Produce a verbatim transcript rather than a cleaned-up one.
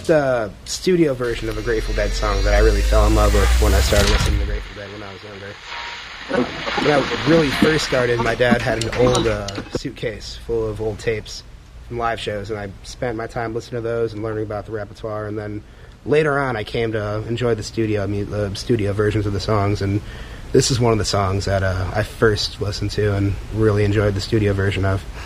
first uh, studio version of a Grateful Dead song that I really fell in love with when I started listening to Grateful Dead when I was younger. When I really first started, my dad had an old uh, suitcase full of old tapes from live shows, and I spent my time listening to those and learning about the repertoire. And then later on, I came to enjoy the studio the studio versions of the songs, and this is one of the songs that uh, I first listened to and really enjoyed the studio version of.